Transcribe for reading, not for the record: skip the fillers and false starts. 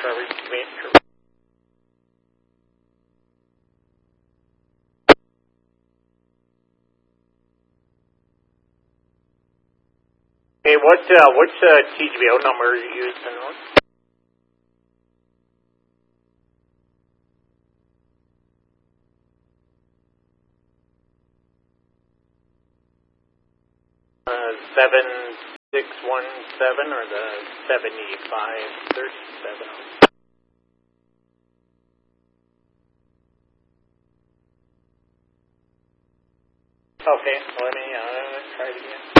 Trevor. Hey, which TGBO number are you using? 7617 or the 7537? Okay, let me try it again.